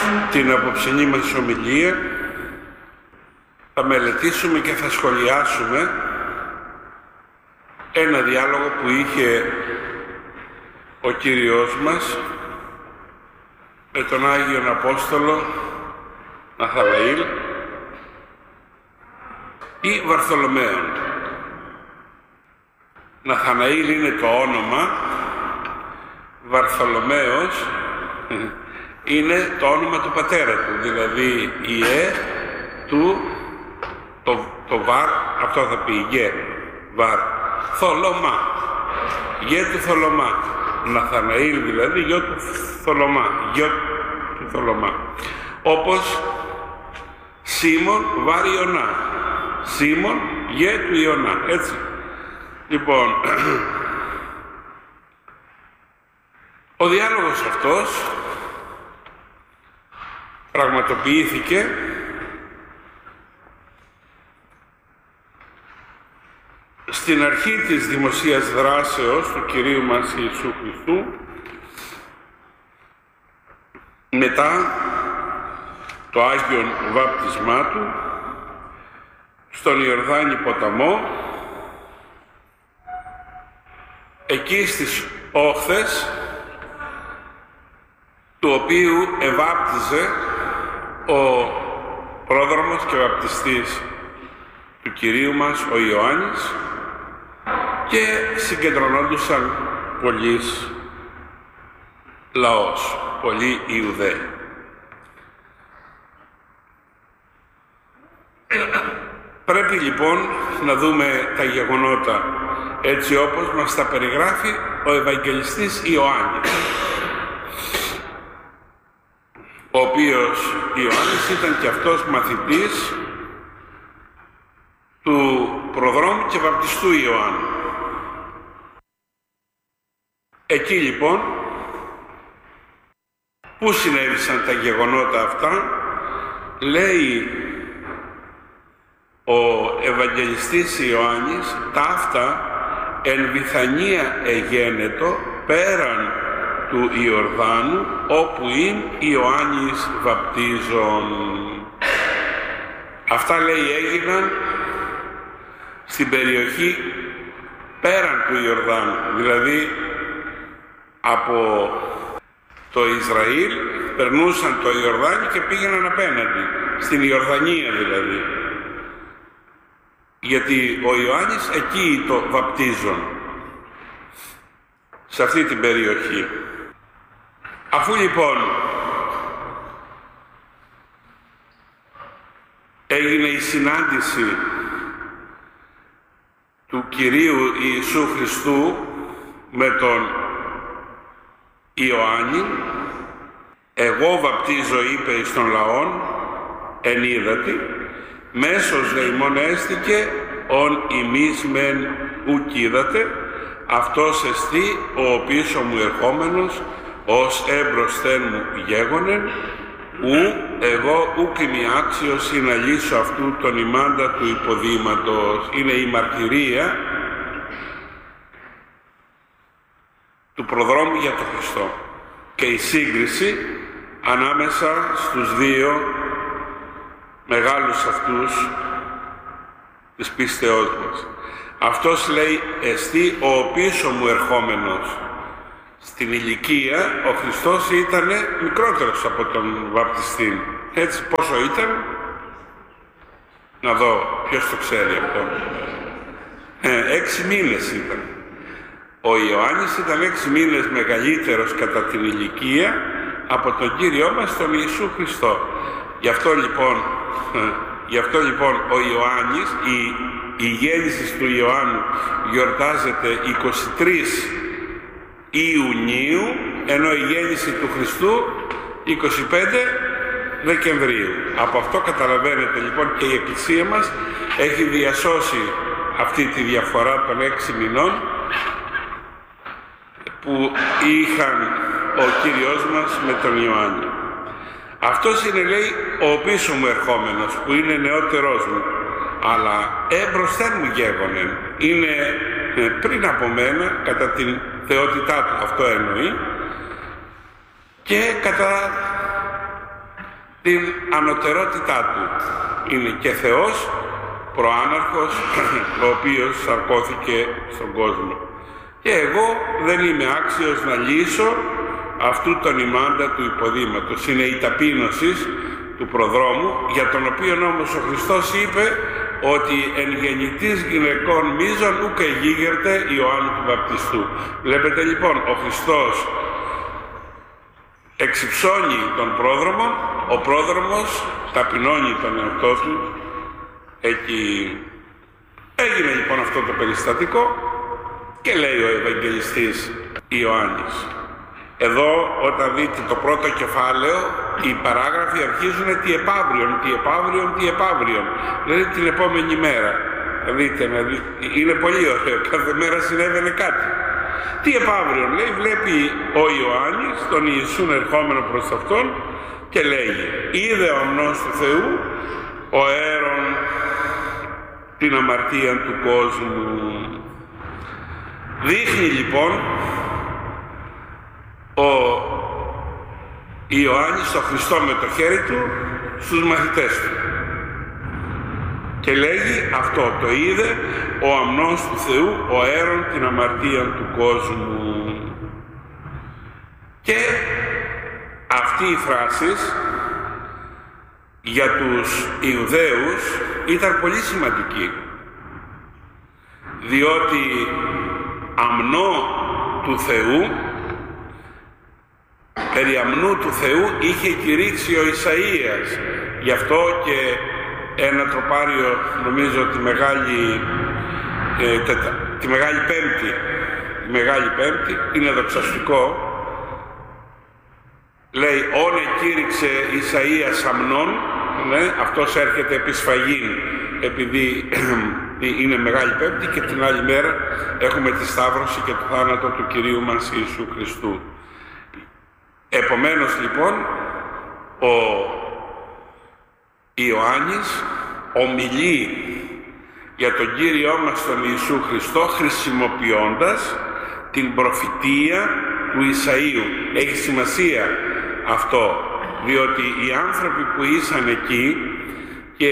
την απόψινή μας ομιλία θα μελετήσουμε και θα σχολιάσουμε ένα διάλογο που είχε ο Κύριος μας με τον Άγιον Απόστολο Ναθαναήλ ή Βαρθολομαίον. Ναθαναήλ είναι το όνομα, Βαρθολομαίος είναι το όνομα του πατέρα του, δηλαδή η του, το βαρ, αυτό θα πει γε, βαρ, Θολωμά, γε του Θολωμά, Ναθαναήλ δηλαδή γιο του Θολωμά, γιο του Θολωμά, όπως Σίμων βαρ Ιωνά, Σίμων γε του Ιωνά, έτσι. Λοιπόν, ο διάλογος αυτός πραγματοποιήθηκε στην αρχή της δημοσίας δράσεως του Κυρίου μας Ιησού Χριστού, μετά το Άγιον Βάπτισμά του στον Ιορδάνη ποταμό, εκεί στις όχθες του οποίου ευάπτιζε ο πρόδρομος και βαπτιστής του Κυρίου μας, ο Ιωάννης, και συγκεντρωνόντουσαν πολλής λαός, πολλοί Ιουδαίοι. Πρέπει λοιπόν να δούμε τα γεγονότα έτσι όπως μας τα περιγράφει ο Ευαγγελιστής Ιωάννης, ο οποίος Ιωάννης ήταν και αυτός μαθητής του προδρόμου και βαπτιστού Ιωάννου. Εκεί λοιπόν που συνέβησαν τα γεγονότα αυτά, λέει ο Ευαγγελιστής Ιωάννης, ταύτα εν Βηθανία εγένετο πέραν του Ιορδάνου, όπου είναι Ιωάννης βαπτίζων. Αυτά λέει έγιναν στην περιοχή πέραν του Ιορδάνου, δηλαδή από το Ισραήλ περνούσαν το Ιορδάνη και πήγαιναν απέναντι, στην Ιορδανία δηλαδή. Γιατί ο Ιωάννης εκεί το βαπτίζουν, σε αυτή την περιοχή. Αφού λοιπόν έγινε η συνάντηση του Κυρίου Ιησού Χριστού με τον Ιωάννη, εγώ βαπτίζω, είπε εις των λαών, εν είδατη, μέσος δεημών έστηκε, ον ημείς μεν ουκ είδατε, αυτός εστί ο πίσω μου ερχόμενος, ως έμπροσθεν μου γέγονεν, ου εγώ ουκ είμαι άξιος να λύσω αυτού τον ημάντα του υποδήματος. Είναι η μαρτυρία του προδρόμου για τον Χριστό και η σύγκριση ανάμεσα στους δύο μεγάλους αυτούς της πίστεώς μας. Αυτός λέει εστί ο πίσω μου ερχόμενος. Στην ηλικία ο Χριστός ήταν μικρότερος από τον βαπτιστή. Έτσι πόσο ήταν? Να δω, ποιος το ξέρει αυτό? 6 μήνες ήταν. Ο Ιωάννης ήταν 6 μήνες μεγαλύτερος κατά την ηλικία από τον Κύριό μας τον Ιησού Χριστό. Γι' αυτό λοιπόν ο Ιωάννης, η γέννηση του Ιωάννου γιορτάζεται 23 Ιουνίου, ενώ η γέννηση του Χριστού 25 Δεκεμβρίου. Από αυτό καταλαβαίνετε λοιπόν και η Εκκλησία μας έχει διασώσει αυτή τη διαφορά των 6 μηνών που είχαν ο Κύριος μας με τον Ιωάννη. Αυτός είναι, λέει, ο πίσω μου ερχόμενος, που είναι νεότερός μου, αλλά έμπροσθεν μου γέγονεν, είναι πριν από μένα κατά την θεότητά του, αυτό εννοεί, και κατά την ανωτερότητά του. Είναι και Θεός, προάναρχος, ο οποίος σαρκώθηκε στον κόσμο. Και εγώ δεν είμαι άξιος να λύσω αυτού τον ημάντα του υποδήματος. Είναι η ταπείνωση του προδρόμου, για τον οποίο όμως ο Χριστός είπε ότι εν γεννητής γυναικών μείζων ουκ εγίγερτε Ιωάννου του Βαπτιστού. Βλέπετε λοιπόν, ο Χριστός εξυψώνει τον πρόδρομο, ο πρόδρομος ταπεινώνει τον εαυτό του. Εκεί έγινε λοιπόν αυτό το περιστατικό και λέει ο Ευαγγελιστής Ιωάννης. Εδώ όταν δείτε το πρώτο κεφάλαιο, οι παράγραφοι αρχίζουν τι επαύριον, τι επαύριον, τι επαύριον. Δηλαδή την επόμενη μέρα. Δείτε, είναι πολύ ωραίο, κάθε μέρα συνέβαινε κάτι. Τι επαύριον, λέει, βλέπει ο Ιωάννης τον Ιησούν ερχόμενο προς αυτόν και λέγει: είδε ο αμνός του Θεού, ο αέρον την αμαρτία του κόσμου. Δείχνει λοιπόν ο Ιωάννης τον Χριστό με το χέρι του στους μαθητές του και λέγει αυτό: το είδε ο αμνός του Θεού, ο αέρον την αμαρτία του κόσμου. Και αυτή η φράση για τους Ιουδαίους ήταν πολύ σημαντική, διότι αμνό του Θεού, περί αμνού του Θεού είχε κηρύξει ο Ισαΐας. Γι' αυτό και ένα τροπάριο, νομίζω τη Μεγάλη Πέμπτη, είναι δοξαστικό, λέει: όνε κήρυξε Ισαΐας αμνών, ναι, αυτός έρχεται επί σφαγήν, επειδή είναι Μεγάλη Πέμπτη και την άλλη μέρα έχουμε τη Σταύρωση και το θάνατο του Κυρίου μας Ιησού Χριστού. Επομένως λοιπόν ο Ιωάννης ομιλεί για τον Κύριό μας τον Ιησού Χριστό χρησιμοποιώντας την προφητεία του Ισαΐου. Έχει σημασία αυτό, διότι οι άνθρωποι που ήσαν εκεί και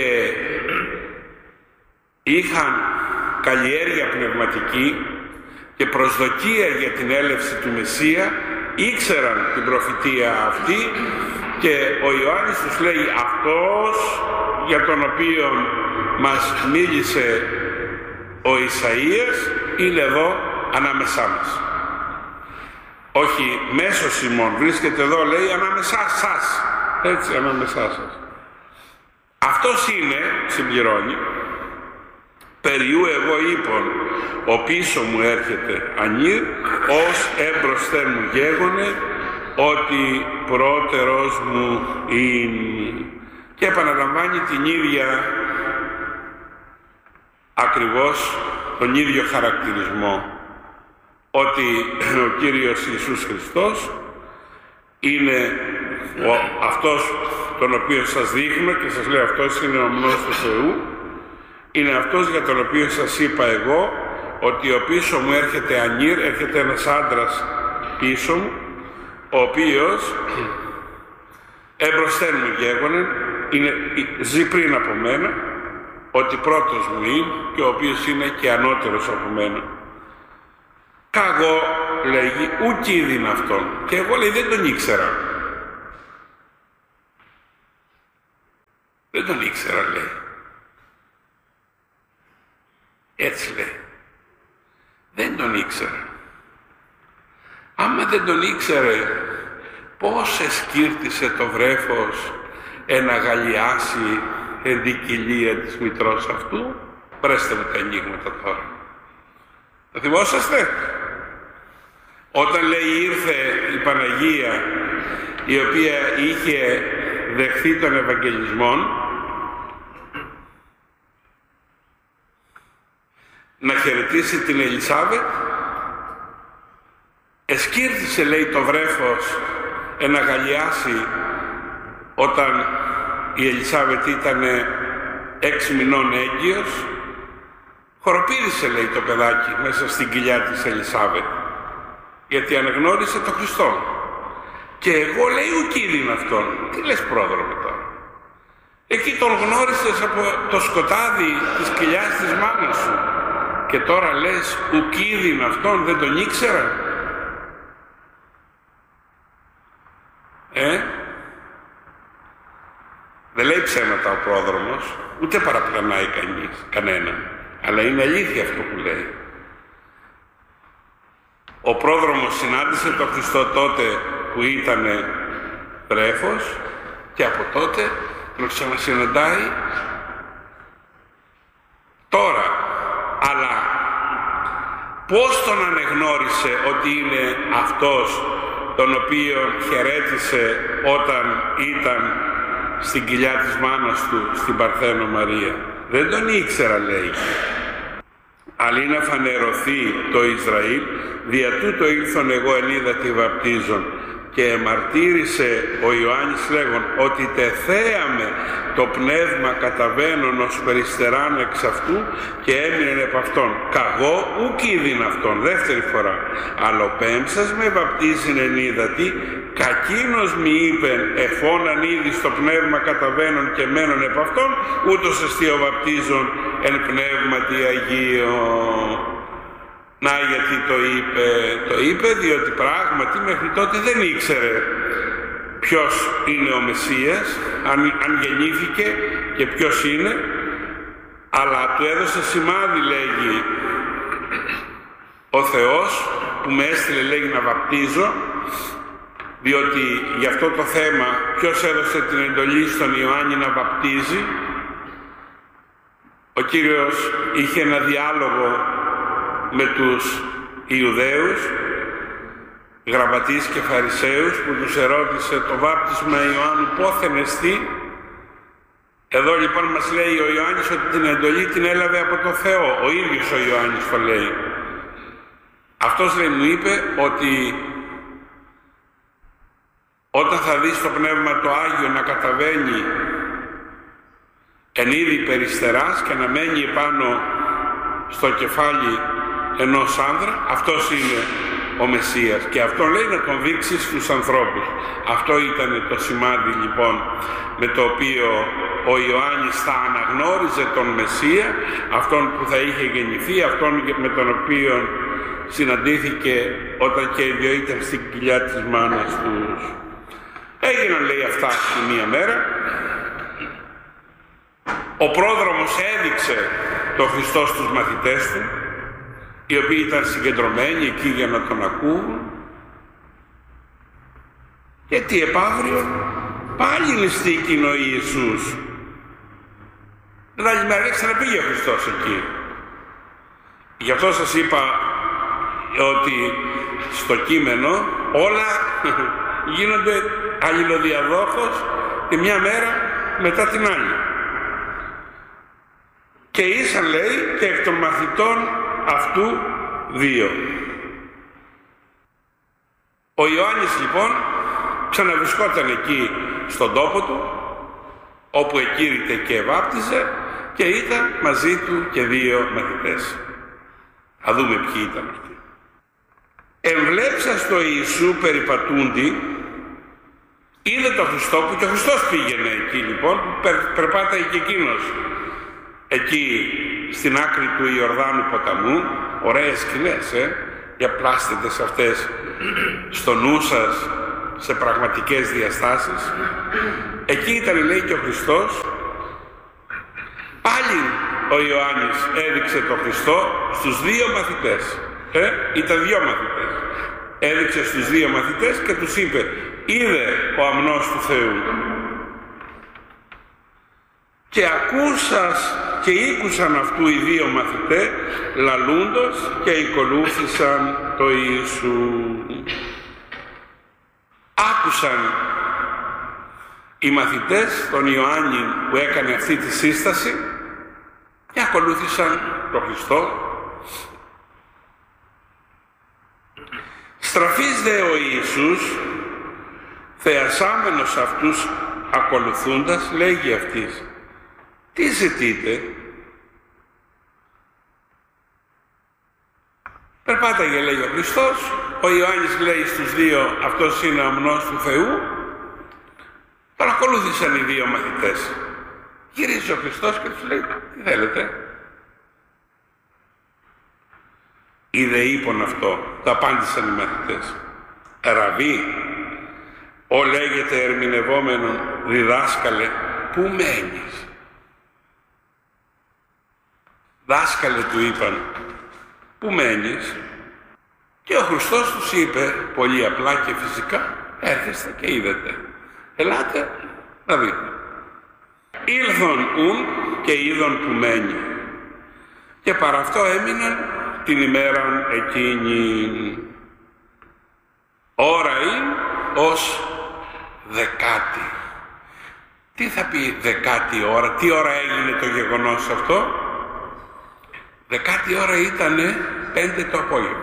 είχαν καλλιέργεια πνευματική και προσδοκία για την έλευση του Μεσσία ήξεραν την προφητεία αυτή και ο Ιωάννης τους λέει: αυτός για τον οποίο μας μίλησε ο Ισαΐας είναι εδώ ανάμεσά μας. Όχι μέσω ημών, βρίσκεται εδώ, λέει, ανάμεσά σας. Έτσι, ανάμεσά σας. Αυτός είναι, συμπληρώνει, περιού εγώ είπων, ο πίσω μου έρχεται ανήρ, ως έμπροσθεν μου γέγονε, ότι πρώτερος μου είναι. Και επαναλαμβάνει την ίδια, ακριβώς τον ίδιο χαρακτηρισμό, ότι ο Κύριος Ιησούς Χριστός είναι αυτός τον οποίο σας δείχνω και σας λέω: αυτός είναι ο αμνός του Θεού, είναι αυτός για τον οποίο σας είπα εγώ ότι ο πίσω μου έρχεται ανήρ, έρχεται ένας άντρας πίσω μου, ο οποίος έμπροσθεν μου γέγονε, ζει πριν από μένα, ότι πρώτος μου είναι και ο οποίος είναι και ανώτερος από μένα. Καγώ, λέγει, ουκ είδην αυτόν. Και εγώ, λέει, δεν τον ήξερα. Δεν τον ήξερα, λέει. Έτσι λέει. Δεν τον ήξερα. Άμα δεν τον ήξερε, πώς εσκύρτησε το βρέφος εν αγαλιάσει εν την κοιλία της μητρός αυτού? Πρέστε μου τα ανοίγματα τώρα. Θα θυμόσαστε? Όταν λέει ήρθε η Παναγία, η οποία είχε δεχθεί τον Ευαγγελισμόν, να χαιρετήσει την Ελισάβετ, εσκύρτησε, λέει, το βρέφος εν αγαλιάσει όταν η Ελισάβετ ήταν 6 μηνών έγκυος. Χοροπήδησε, λέει, το παιδάκι μέσα στην κοιλιά της Ελισάβετ, γιατί αναγνώρισε τον Χριστό. Και εγώ, λέει, ουκ είδην αυτόν. Τι λες, πρόδρομε τώρα? Εκεί τον γνώρισες από το σκοτάδι της κοιλιάς της μάνας σου και τώρα λες ουκίδιν αυτόν, δεν τον ήξερα. Δεν λέει ψέματα ο πρόδρομος, ούτε παραπλανάει κανέναν, αλλά είναι αλήθεια αυτό που λέει. Ο πρόδρομος συνάντησε τον Χριστό τότε που ήταν βρέφος και από τότε τον ξανασυναντάει τώρα. Αλλά πώς τον ανεγνώρισε ότι είναι αυτός τον οποίο χαιρέτησε όταν ήταν στην κοιλιά της μάνας του στην Παρθένο Μαρία? Δεν τον ήξερα, λέει. Αλλά να φανερωθεί το Ισραήλ, δια τούτο ήλθον εγώ εν είδα τη βαπτίζον. Και εμαρτύρησε ο Ιωάννης λέγον ότι τεθέαμε το πνεύμα καταβαίνον ως περιστεράν εξ αυτού και έμεινε επ' αυτόν. Καγώ ουκ είδην αυτόν, δεύτερη φορά. Αλλοπέμψας με βαπτίζειν εν είδατη, κακίνος μη είπεν εφώναν ήδη στο πνεύμα καταβαίνον και μένον επ' αυτόν, ούτως εστί ο βαπτίζον εν πνεύματι Αγίον. Να γιατί το είπε διότι πράγματι μέχρι τότε δεν ήξερε ποιος είναι ο Μεσσίας, αν γεννήθηκε και ποιος είναι, αλλά του έδωσε σημάδι, λέγει, ο Θεός που με έστειλε, λέγει, να βαπτίζω, διότι για αυτό το θέμα ποιος έδωσε την εντολή στον Ιωάννη να βαπτίζει? Ο Κύριος είχε ένα διάλογο με τους Ιουδαίους, γραμματείς και φαρισαίους, που τους ερώτησε το βάπτισμα Ιωάννου πόθεν εστί. Εδώ λοιπόν μας λέει ο Ιωάννης ότι την εντολή την έλαβε από το Θεό. Ο ίδιος ο Ιωάννης το λέει. Αυτός λέει, μου είπε ότι όταν θα δεις το Πνεύμα το Άγιο να καταβαίνει εν είδη περιστεράς και να μένει επάνω στο κεφάλι ενός άνδρα, αυτός είναι ο Μεσσίας, και αυτό λέει να τον δείξει στους ανθρώπους. Αυτό ήταν το σημάδι λοιπόν με το οποίο ο Ιωάννης θα αναγνώριζε τον Μεσσία, αυτόν που θα είχε γεννηθεί, αυτόν με τον οποίο συναντήθηκε όταν και οι δυο ήταν στην κοιλιά της μάνας τους. Έγιναν, λέει, αυτά τη μία μέρα. Ο πρόδρομος έδειξε τον Χριστό στους μαθητές του, οι οποίοι ήταν συγκεντρωμένοι εκεί για να τον ακούν. Γιατί επαύριο πάλι νηστήκεινο ο Ιησούς. την άλλη μέρα ξαναπήγε ο Χριστός εκεί. Γι' αυτό σας είπα ότι στο κείμενο όλα γίνονται αλληλοδιαδόχως τη μια μέρα μετά την άλλη. Και ήσαν, λέει, και εκ των μαθητών αυτού δύο. Ο Ιωάννης λοιπόν ξαναβρισκόταν εκεί στον τόπο του, όπου εκήρυτε και βάπτιζε, και ήταν μαζί του και δύο μαθητές. Θα δούμε ποιοι ήταν αυτοί. Εμβλέψας το Ιησού περιπατούντι, είδε τον Χριστό, που και ο Χριστός πήγαινε εκεί λοιπόν, που περπάταγε και εκείνος εκεί στην άκρη του Ιορδάνου ποταμού. Ωραίες σκηνές, για πλάστετε σε αυτές στο νου σας σε πραγματικές διαστάσεις. Εκεί ήταν, λέει, και ο Χριστός. Πάλι ο Ιωάννης έδειξε τον Χριστό στους δύο μαθητές. Ήταν δύο μαθητές. Έδειξε στους δύο μαθητές και τους είπε, είδε ο αμνός του Θεού. Και ακούσας και ήκουσαν αυτού οι δύο μαθητές λαλούντος και ακολούθησαν το Ιησού. Άκουσαν οι μαθητές τον Ιωάννη που έκανε αυτή τη σύσταση και ακολούθησαν τον Χριστό. Στραφής δε ο Ιησούς, θεασάμενος αυτούς ακολουθούντας, λέγει αυτής, τι ζητείτε? Περπάταγε, λέει, ο Χριστός. Ο Ιωάννης λέει στους δύο, αυτός είναι ο αμνός του Θεού. Παρακολούθησαν οι δύο μαθητές. Γυρίζει ο Χριστός και τους λέει, τι θέλετε? Είδε είπον αυτό, το απάντησαν οι μαθητές. Ραβί, ο λέγεται ερμηνευόμενον διδάσκαλε, πού μένεις? Δάσκαλε, του είπαν, πού μένεις? Και ο Χριστός τους είπε, πολύ απλά και φυσικά, έρχεστε και είδετε. Ελάτε να δείτε. Ήλθον ουν και είδον που μένει. Και παρά αυτό έμειναν την ημέραν εκείνη. Ώρα είναι ως δεκάτη. Τι θα πει δεκάτη ώρα? Τι ώρα έγινε το γεγονός αυτό? Δεκάτη ώρα ήτανε 5 το απόγευμα.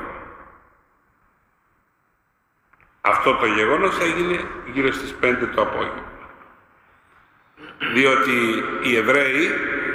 Αυτό το γεγονός έγινε γύρω στις 5 το απόγευμα. Διότι οι Εβραίοι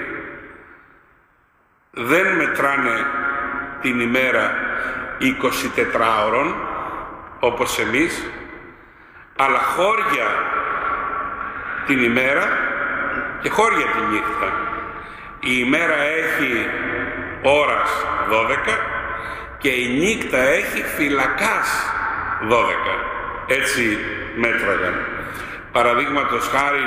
δεν μετράνε την ημέρα 24 ώρων όπως εμείς, αλλά χώρια την ημέρα και χώρια τη νύχτα. Η ημέρα έχει ώρας 12 και η νύχτα έχει φυλακάς 12. Έτσι μέτραγαν. Παραδείγματος χάρη,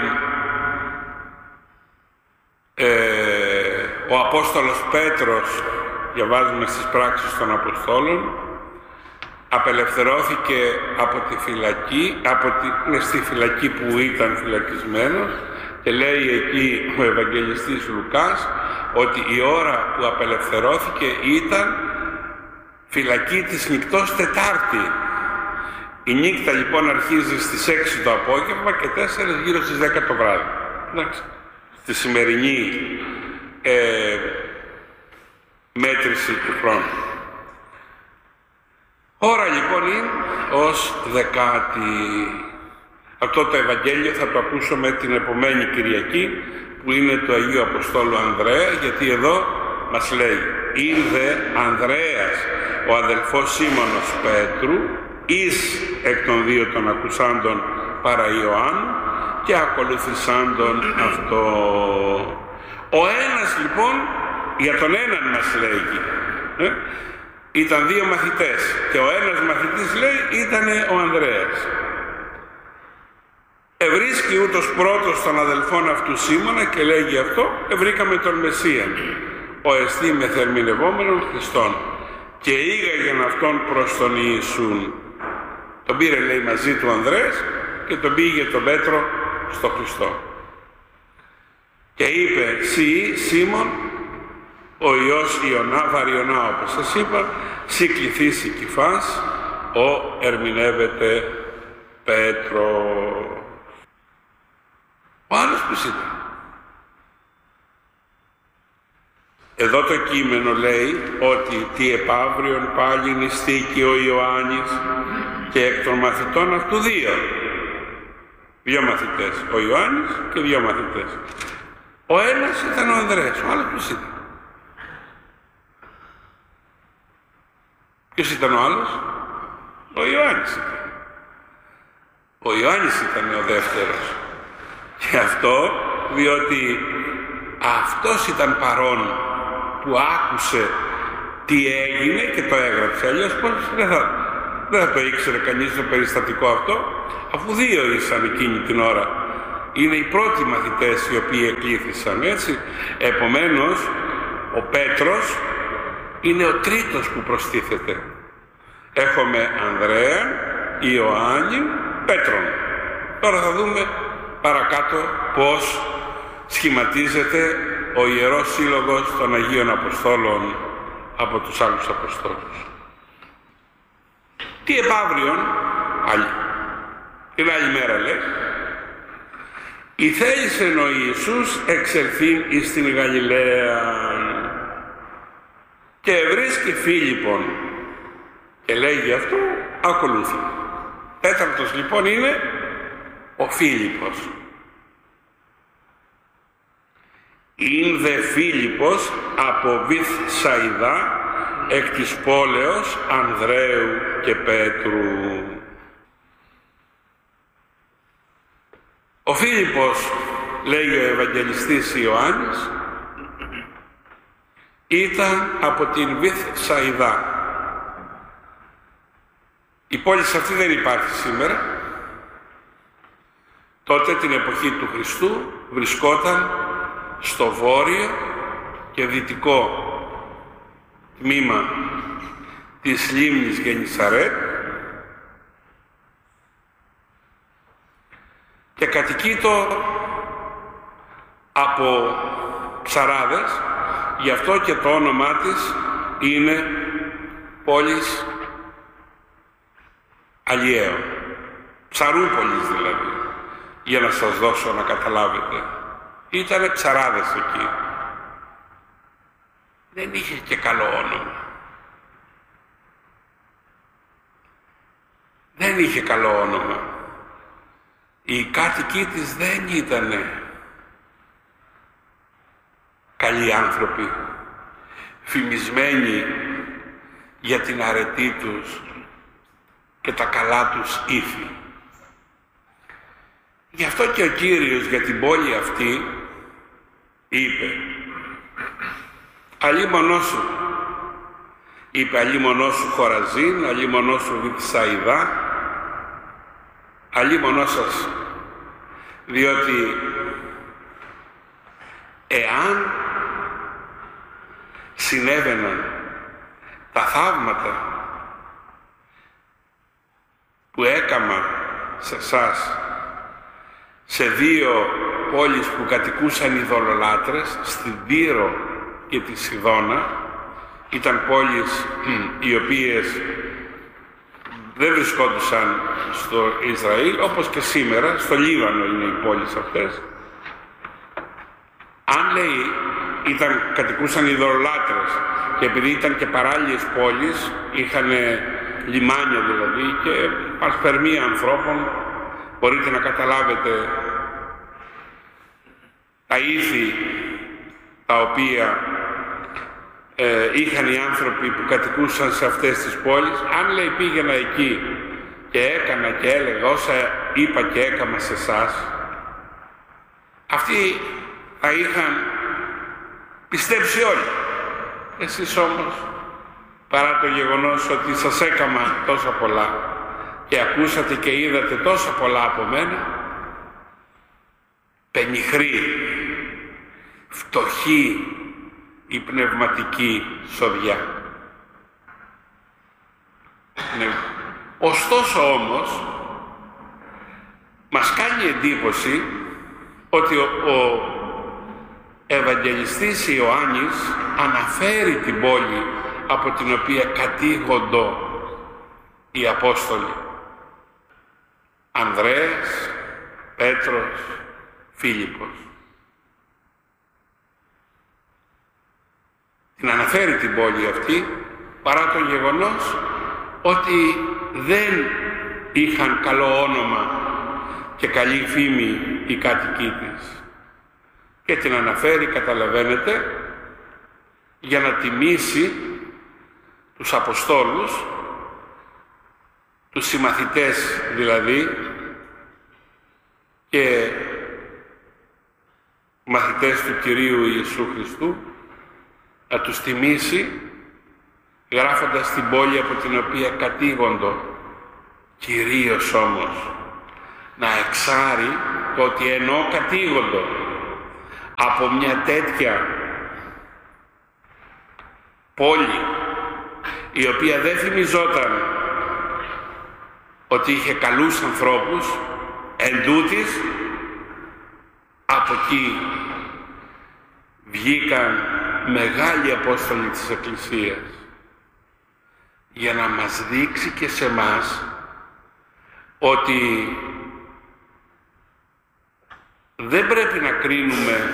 ο Απόστολος Πέτρος, διαβάζουμε στις πράξεις των Αποστόλων, απελευθερώθηκε από τη φυλακή, στη φυλακή που ήταν φυλακισμένος, και λέει εκεί ο Ευαγγελιστής Λουκάς ότι η ώρα που απελευθερώθηκε ήταν φυλακή της νυκτός Τετάρτη. Η νύχτα λοιπόν αρχίζει στις 6 το απόγευμα και 4 γύρω στις 10 το βράδυ. Εντάξει. Στη σημερινή μέτρηση του χρόνου. Ώρα λοιπόν είναι ως δεκάτη. Αυτό το Ευαγγέλιο θα το ακούσουμε την επομένη Κυριακή, που είναι του Αγίου Αποστόλου Ανδρέα, γιατί εδώ μας λέει «Ήρθε Ανδρέας, ο αδελφός Σίμωνος Πέτρου, εις εκ των δύο των ακουσάντων παρά Ιωάννου και ακολουθησάντων αυτό». Ο ένας λοιπόν, για τον έναν μας λέγει, ήταν 2 μαθητές και ο ένας μαθητής λέει ήταν ο Ανδρέας. Ευρίσκει ούτως πρώτος τον αδελφόν αυτού Σίμωνα και λέγει αυτό, ευρήκαμε τον Μεσσίαν, ο εστί μεθερμηνευόμενον Χριστόν, και ήγαγεν αυτόν προς τον Ιησούν. Τον πήρε λέει μαζί του Ανδρέας και τον πήγε τον Πέτρο στο Χριστό. Και είπε, «Σι Σίμων, ο Υιός Ιωνά, Βαριωνά, όπως σας είπα, σι κληθείς η Κυφάς, ο ερμηνεύεται Πέτρο». Ο άλλος ποιος ήταν? Εδώ το κείμενο λέει ότι τι επαύριον πάλι νηστήκει ο Ιωάννης και εκ των μαθητών αυτού 2 μαθητές, ο Ιωάννης και 2 μαθητές. Ο ένας ήταν ο Ανδρέας, ο άλλος ποιος ήταν? Ποιος ήταν ο άλλος? Ο Ιωάννης ήταν. Ο Ιωάννης ήταν ο δεύτερος. Και αυτό διότι αυτός ήταν παρόν που άκουσε τι έγινε και το έγραψε. Αλλιώς πώς δεν θα το ήξερε κανείς το περιστατικό αυτό, αφού 2 ήσαν εκείνη την ώρα. Είναι οι πρώτοι μαθητές οι οποίοι εκλήθησαν, έτσι. Επομένως, ο Πέτρος είναι ο τρίτος που προστίθεται. Έχουμε Ανδρέα, Ιωάννη, Πέτρον. Τώρα θα δούμε παρακάτω πώς σχηματίζεται ο Ιερός Σύλλογος των Αγίων Αποστόλων από τους άλλους Αποστόλους. Τι επαύριον, την άλλη μέρα λέει, «Ηθέλησεν ο Ιησούς εξελθήν εις την Γαλιλαία και ευρίσκει Φίλιππον», και λέγει αυτό, ακολούθη. Τέταρτος λοιπόν είναι ο Φίλιππος. «Ην δε Φίλιππος από Βηθσαϊδά εκ της πόλεως Ανδρέου και Πέτρου». Ο Φίλιππος λέει ο Ευαγγελιστής Ιωάννης, ήταν από την Βηθσαϊδά. Η πόλη αυτή δεν υπάρχει σήμερα. Τότε την εποχή του Χριστού βρισκόταν στο βόρειο και δυτικό τμήμα της λίμνης Γεννησαρέτ και κατοικείτο από ψαράδες, γι' αυτό και το όνομά της είναι πόλης αλλιέων, ψαρούπολης δηλαδή, για να σας δώσω να καταλάβετε. Ήτανε ψαράδες εκεί. Δεν είχε και καλό όνομα. Δεν είχε καλό όνομα. Οι κάτοικοι της δεν ήτανε καλοί άνθρωποι, φημισμένοι για την αρετή τους και τα καλά τους ήθη. Γι' αυτό και ο Κύριος για την πόλη αυτή είπε «Αλίμονό σου», είπε «Αλίμονό σου Χοραζίν, αλίμονό σου Βηθσαϊδά, αλίμονό σας», διότι εάν συνέβαιναν τα θαύματα που έκαμα σε εσάς σε δύο πόλεις που κατοικούσαν ειδωλολάτρες, στην Τύρο και τη Σιδώνα, ήταν πόλεις οι οποίες δεν βρισκόντουσαν στο Ισραήλ, όπως και σήμερα, στο Λίβανο είναι οι πόλεις αυτές. Αν λέει κατοικούσαν ειδωλολάτρες και επειδή ήταν και παράλιες πόλεις, είχαν λιμάνια δηλαδή και ασπερμία ανθρώπων, μπορείτε να καταλάβετε τα ήθη τα οποία είχαν οι άνθρωποι που κατοικούσαν σε αυτές τις πόλεις. Αν λέει πήγαινα εκεί και έκανα και έλεγα όσα είπα και έκανα σε εσάς, αυτοί θα είχαν πιστέψει όλοι. Εσείς όμως, παρά το γεγονός ότι σας έκανα τόσα πολλά και ακούσατε και είδατε τόσα πολλά από μένα, πενιχροί, φτωχοί, η πνευματική σοδιά. Ναι. Ωστόσο όμως, μας κάνει εντύπωση ότι ο Ευαγγελιστής Ιωάννης αναφέρει την πόλη από την οποία κατήγοντο οι Απόστολοι. Ανδρέας, Πέτρος, Φίλιππος. Την αναφέρει την πόλη αυτή παρά το γεγονός ότι δεν είχαν καλό όνομα και καλή φήμη οι κάτοικοι της. Και την αναφέρει, καταλαβαίνετε, για να τιμήσει τους Αποστόλους, τους συμμαθητές δηλαδή και μαθητές του Κυρίου Ιησού Χριστού, να τους τιμήσει γράφοντας την πόλη από την οποία κατήγοντο, κυρίως όμως να εξάρει το ότι ενώ κατήγοντο από μια τέτοια πόλη η οποία δεν θυμιζόταν ότι είχε καλούς ανθρώπους, εν τούτης, από εκεί βγήκαν μεγάλοι Απόστολοι της Εκκλησίας για να μας δείξει και σε μας ότι δεν πρέπει να κρίνουμε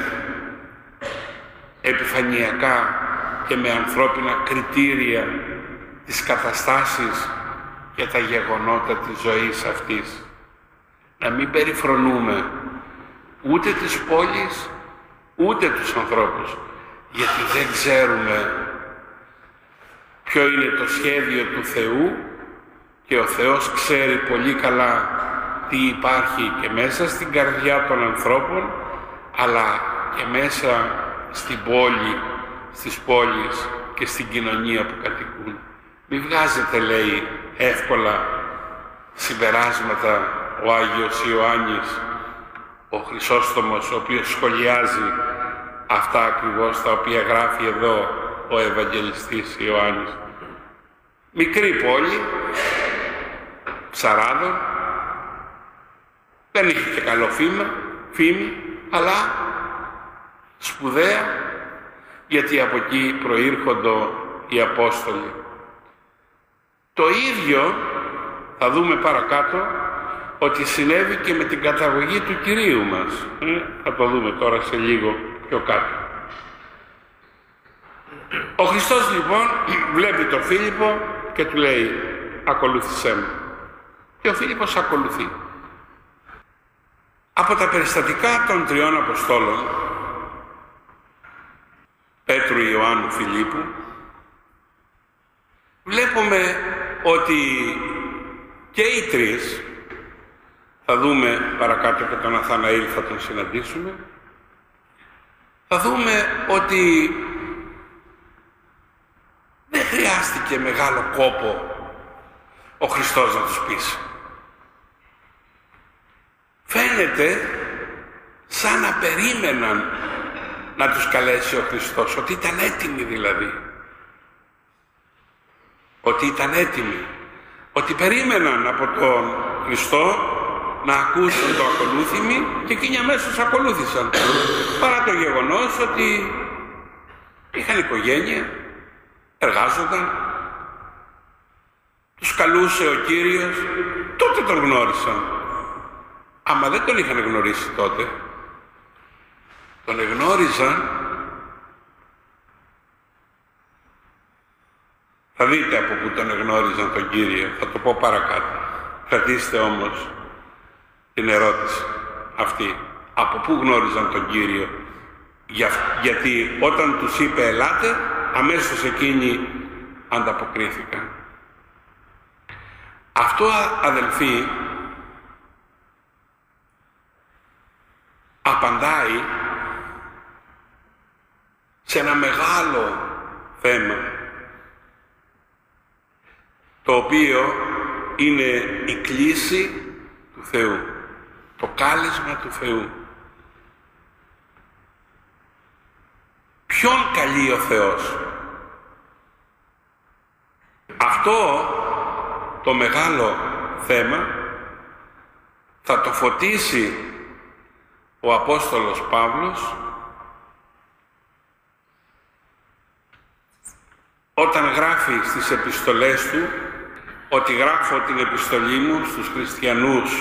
επιφανειακά και με ανθρώπινα κριτήρια τις καταστάσεις και τα γεγονότα της ζωής αυτής. Να μην περιφρονούμε ούτε τις πόλεις, ούτε τους ανθρώπους, γιατί δεν ξέρουμε ποιο είναι το σχέδιο του Θεού και ο Θεός ξέρει πολύ καλά τι υπάρχει και μέσα στην καρδιά των ανθρώπων, αλλά και μέσα στην πόλη, στις πόλεις και στην κοινωνία που κατοικούν. Μη βγάζετε, λέει, εύκολα συμπεράσματα ο Άγιος Ιωάννης, ο Χρυσόστομος, ο οποίος σχολιάζει αυτά ακριβώς τα οποία γράφει εδώ ο Ευαγγελιστής Ιωάννης. Μικρή πόλη, Ψαράδων, δεν είχε και καλό φήμη, αλλά σπουδαία, γιατί από εκεί προήρχονται οι Απόστολοι. Το ίδιο θα δούμε παρακάτω ότι συνέβη και με την καταγωγή του Κυρίου μας. Θα το δούμε τώρα σε λίγο πιο κάτω. Ο Χριστός λοιπόν βλέπει τον Φίλιππο και του λέει «Ακολούθησέ με». Και ο Φίλιππος ακολουθεί. Από τα περιστατικά των τριών Αποστόλων, Πέτρου, Ιωάννου, Φιλίππου, βλέπουμε ότι και οι τρεις, θα δούμε παρακάτω και τον Ναθαναήλ, θα τον συναντήσουμε, θα δούμε ότι δεν χρειάστηκε μεγάλο κόπο ο Χριστός να τους πείσει. Φαίνεται σαν να περίμεναν να τους καλέσει ο Χριστός, ότι ήταν έτοιμοι δηλαδή. Ότι ήταν έτοιμοι. Ότι περίμεναν από τον Χριστό να ακούσουν το ακολούθημι και εκείνοι αμέσως ακολούθησαν. Παρά το γεγονός ότι είχαν οικογένεια, εργάζονταν, τους καλούσε ο Κύριος, τότε τον γνώρισαν. Άμα δεν τον είχαν γνωρίσει τότε, τον εγνώριζαν, θα δείτε από πού τον εγνώριζαν τον Κύριο, θα το πω παρακάτω. Κρατήστε όμως την ερώτηση αυτή. Από πού γνώριζαν τον Κύριο? Γιατί όταν τους είπε ελάτε, αμέσως εκείνοι ανταποκρίθηκαν. Αυτό, αδελφοί, απαντάει σε ένα μεγάλο θέμα, το οποίο είναι η κλήση του Θεού, το κάλεσμα του Θεού. Ποιον καλεί ο Θεός? Αυτό το μεγάλο θέμα θα το φωτίσει ο Απόστολος Παύλος όταν γράφει στις επιστολές του ότι γράφω την επιστολή μου στους χριστιανούς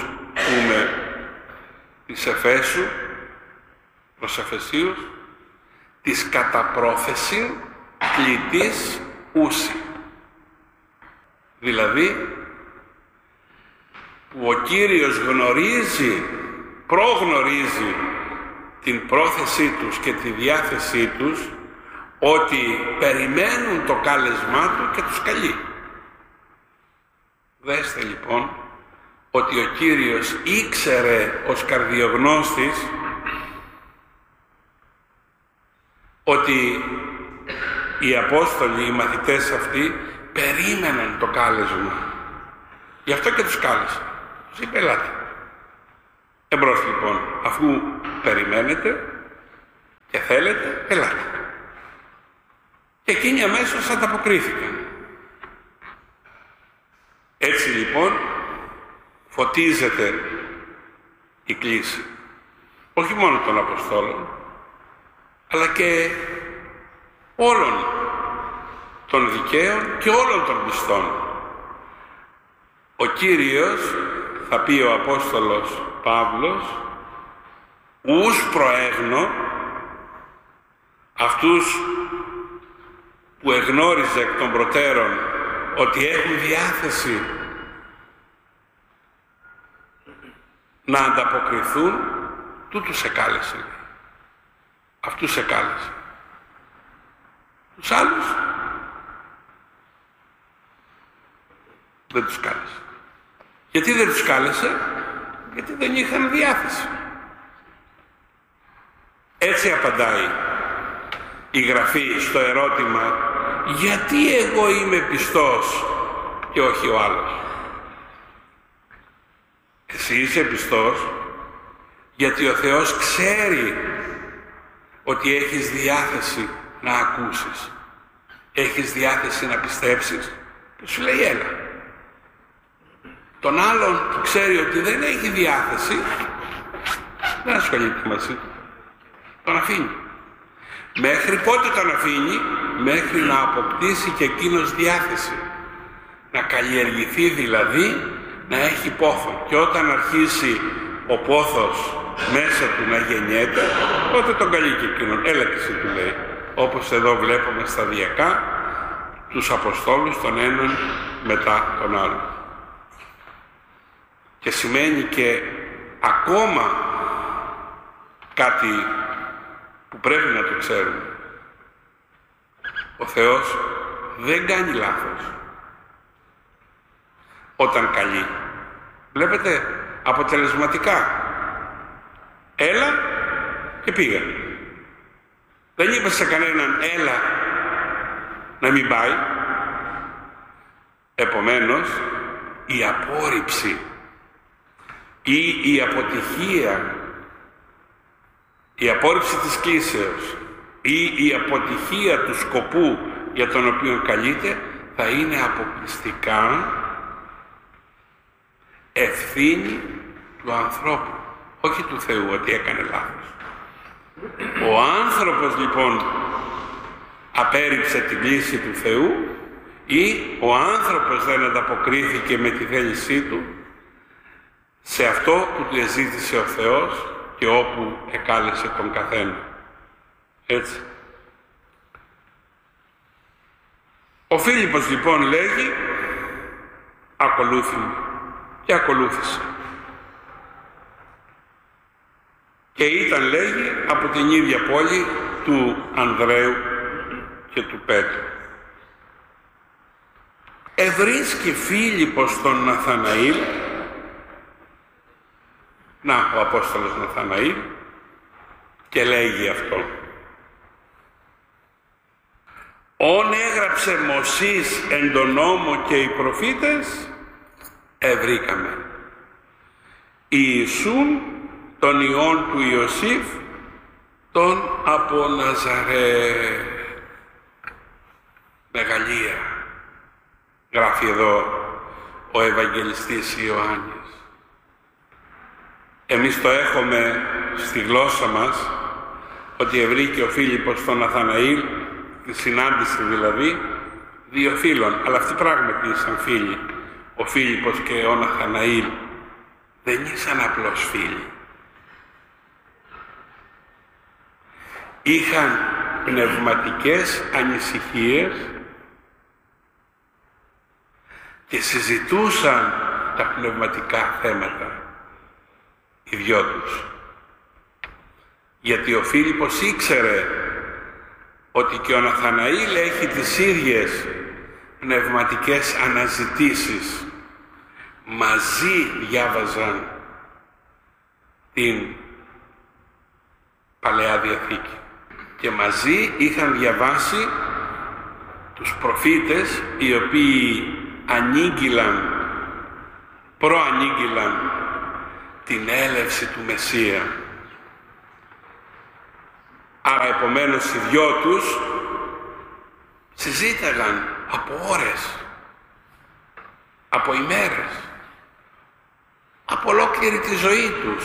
της Εφέσου, προς Εφεσίους, της κατά πρόθεση κλητής ούση. Δηλαδή, που ο Κύριος προγνωρίζει την πρόθεσή τους και τη διάθεσή τους, ότι περιμένουν το κάλεσμά του και τους καλεί. Δέστε λοιπόν ότι ο Κύριος ήξερε ως καρδιογνώστης ότι οι Απόστολοι, οι μαθητές αυτοί, περίμεναν το κάλεσμα. Γι' αυτό και τους κάλεσε. Τους είπε ελάτε. Εμπρός λοιπόν, αφού περιμένετε και θέλετε, ελάτε. Και εκείνοι αμέσως ανταποκρίθηκαν. Έτσι λοιπόν φωτίζεται η κλήση. Όχι μόνο των Αποστόλων, αλλά και όλων των δικαίων και όλων των πιστών. Ο Κύριος, θα πει ο Απόστολος Παύλος, ους προέγνω αυτούς που εγνώριζε εκ των προτέρων ότι έχουν διάθεση να ανταποκριθούν, τούτους εκάλεσε. Αυτούς εκάλεσε. Τους άλλους δεν τους κάλεσε. Γιατί δεν τους κάλεσε? Γιατί δεν είχαν διάθεση. Έτσι απαντάει η Γραφή στο ερώτημα γιατί εγώ είμαι πιστός και όχι ο άλλος. Εσύ είσαι πιστός γιατί ο Θεός ξέρει ότι έχεις διάθεση να ακούσεις, έχεις διάθεση να πιστέψεις και σου λέει έλα. Τον άλλον που ξέρει ότι δεν έχει διάθεση δεν ασχολείται μαζί του, τον αφήνει. Μέχρι πότε τον αφήνει? Μέχρι να αποκτήσει και εκείνος διάθεση, να καλλιεργηθεί δηλαδή, να έχει πόθο. Και όταν αρχίσει ο πόθος μέσα του να γεννιέται, τότε τον καλεί και εκείνον. Έλα και εσύ, του λέει. Όπως εδώ βλέπουμε σταδιακά τους Αποστόλους τον έναν μετά τον άλλον. Και σημαίνει και ακόμα κάτι που πρέπει να το ξέρουμε. Ο Θεός δεν κάνει λάθος όταν καλεί. Βλέπετε, αποτελεσματικά. Έλα και πήγα. Δεν είπε σε κανέναν έλα να μην πάει. Επομένως, η απόρριψη ή η αποτυχία, η απόρριψη της κλήσεως ή η αποτυχία του σκοπού για τον οποίο καλείται θα είναι αποκλειστικά ευθύνη του ανθρώπου, όχι του Θεού ότι έκανε λάθος. Ο άνθρωπος λοιπόν απέρριψε την κλήση του Θεού ή ο άνθρωπος δεν ανταποκρίθηκε με τη θέλησή του σε αυτό που του εζήτησε ο Θεός και όπου εκάλεσε τον καθένα. Έτσι. Ο Φίλιππος λοιπόν λέγει ακολούθη και ακολούθησε. Και ήταν λέγει από την ίδια πόλη του Ανδρέου και του Πέτρου. Ευρίσκει Φίλιππος τον Ναθαναήλ, να ο Απόστολος Ναθαναήλ, και λέγει αυτό. «Όν έγραψε Μωσής εν τον νόμο και οι προφήτες, ευρήκαμε. Ιησούν τον Υιόν του Ιωσήφ, τον από Ναζαρέ». Μεγαλεία, γράφει εδώ ο Ευαγγελιστής Ιωάννης. Εμείς το έχουμε στη γλώσσα μας ότι ευρήκε ο Φίλιππος τον Ναθαναήλ, τη συνάντηση δηλαδή, δύο φίλων. Αλλά αυτοί πράγματι ήσαν φίλοι. Ο Φίλιππος και ο Ναθαναήλ δεν ήσαν απλώς φίλοι. Είχαν πνευματικές ανησυχίες και συζητούσαν τα πνευματικά θέματα οι δυο τους. Γιατί ο Φίλιππος ήξερε ότι και ο Ναθαναήλ έχει τις ίδιες πνευματικές αναζητήσεις. Μαζί διάβαζαν την Παλαιά Διαθήκη και μαζί είχαν διαβάσει τους προφήτες οι οποίοι προανήγγυλαν την έλευση του Μεσσία. Άρα επομένως οι δυο τους συζήταγαν από ώρες, από ημέρες, από ολόκληρη τη ζωή τους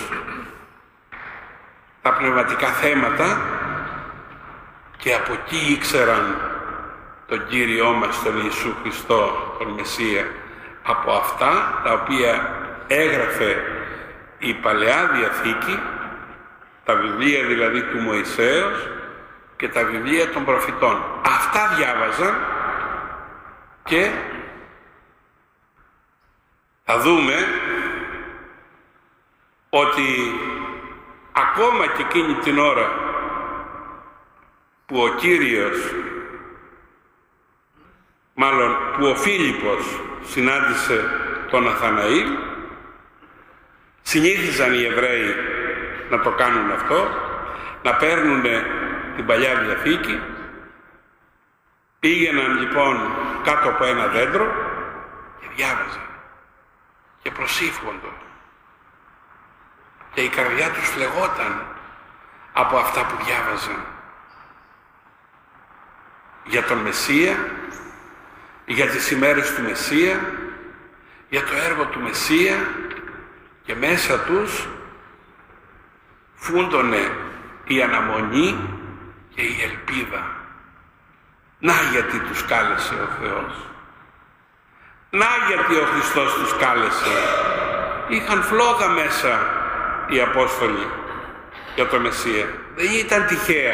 τα πνευματικά θέματα και από εκεί ήξεραν τον Κύριό μας, τον Ιησού Χριστό, τον Μεσσία, από αυτά τα οποία έγραφε η Παλαιά Διαθήκη, τα βιβλία δηλαδή του Μωυσέως και τα βιβλία των προφητών. Αυτά διάβαζαν και θα δούμε ότι ακόμα και εκείνη την ώρα που ο Κύριος, μάλλον που ο Φίλιππος συνάντησε τον Ναθαναήλ, συνήθιζαν οι Εβραίοι να το κάνουν αυτό, να παίρνουν την Παλιά Διαθήκη. Πήγαιναν λοιπόν κάτω από ένα δέντρο και διάβαζαν και προσήφγονταν. Και η καρδιά τους φλεγόταν από αυτά που διάβαζαν. Για τον Μεσσία, για τις ημέρες του Μεσσία, για το έργο του Μεσσία, και μέσα τους φούντωνε η αναμονή και η ελπίδα. Να γιατί τους κάλεσε ο Θεός. Να γιατί ο Χριστός τους κάλεσε. Είχαν φλόγα μέσα οι Απόστολοι για το Μεσσία. Δεν ήταν τυχαία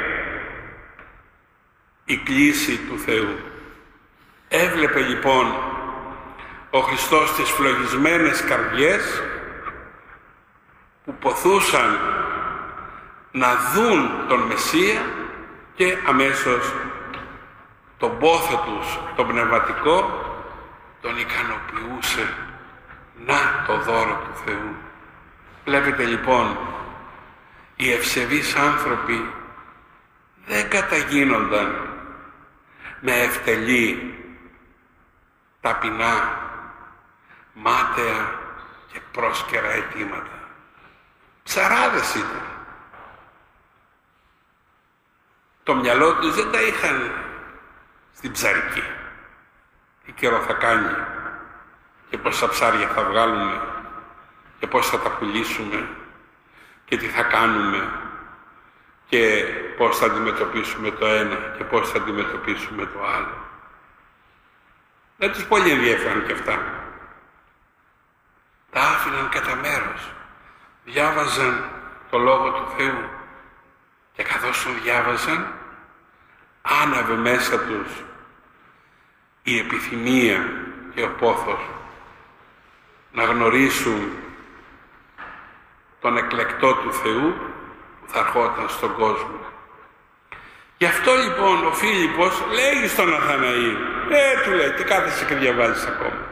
η κλήση του Θεού. Έβλεπε λοιπόν ο Χριστός τις φλογισμένες καρδιές που ποθούσαν να δουν τον Μεσσία και αμέσως τον πόθο τους, τον πνευματικό, τον ικανοποιούσε. Να το δώρο του Θεού. Βλέπετε λοιπόν, οι ευσεβείς άνθρωποι δεν καταγίνονταν με ευτελή, ταπεινά, μάταια και πρόσκαιρα αιτήματα. Ψαράδες ήταν. Το μυαλό τους δεν τα είχαν στην ψαρική. Τι καιρό θα κάνει και πόσα ψάρια θα βγάλουμε και πώς θα τα πουλήσουμε και τι θα κάνουμε και πώς θα αντιμετωπίσουμε το ένα και πώς θα αντιμετωπίσουμε το άλλο. Δεν τους πολύ ενδιαφέραν και αυτά. Τα άφηναν κατά μέρος. Διάβαζαν το Λόγο του Θεού και καθώς τον διάβαζαν άναβε μέσα τους η επιθυμία και ο πόθος να γνωρίσουν τον εκλεκτό του Θεού που θα ερχόταν στον κόσμο. Γι' αυτό λοιπόν ο Φίλιππος λέγει στον Ναθαναήλ, του λέει, τι κάθεσαι και διαβάζεις ακόμα.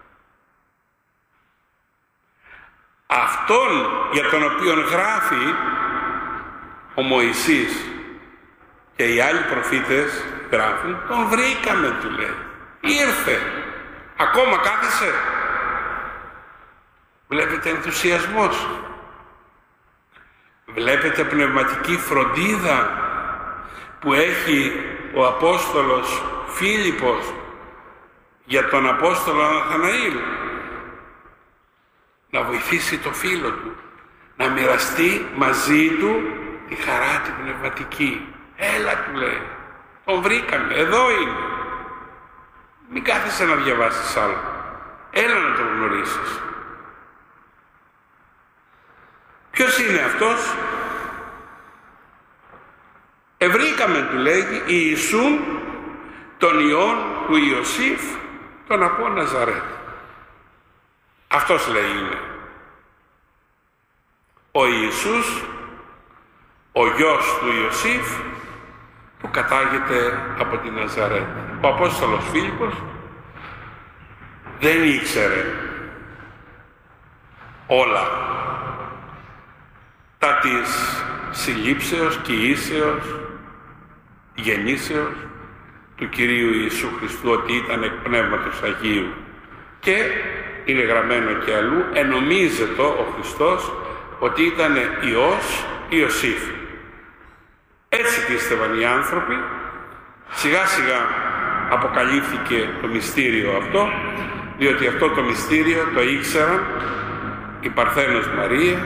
Αυτόν για τον οποίον γράφει ο Μωυσής και οι άλλοι προφήτες γράφουν, τον βρήκαμε, του λέει. Ήρθε. Ακόμα κάθεσαι. Βλέπετε ενθουσιασμός. Βλέπετε πνευματική φροντίδα που έχει ο Απόστολος Φίλιππος για τον Απόστολο Ναθαναήλ. Να βοηθήσει το φίλο του, να μοιραστεί μαζί του τη χαρά την πνευματική. Έλα, του λέει, τον βρήκαμε, εδώ είναι. Μην κάθεσαι να διαβάσεις άλλο. Έλα να τον γνωρίσεις. Ποιος είναι αυτός? Ευρήκαμε, του λέγει, Ιησούν τον Υιόν του Ιωσήφ, τον από Ναζαρέτ. Αυτός λέει είναι. Ο Ιησούς, ο γιος του Ιωσήφ, που κατάγεται από την Ναζαρέτ. Ο Απόστολος Φίλιππος δεν ήξερε όλα τα της συλλήψεως, κοιήσεως, γεννήσεως του Κυρίου Ιησού Χριστού, ότι ήταν εκ Πνεύματος Αγίου. Και είναι γραμμένο και αλλού, ενομίζεται ο Χριστός ότι ήταν Υιός Ιωσήφ. Έτσι πίστευαν οι άνθρωποι. Σιγά σιγά αποκαλύφθηκε το μυστήριο αυτό, διότι αυτό το μυστήριο το ήξεραν η Παρθένος Μαρία,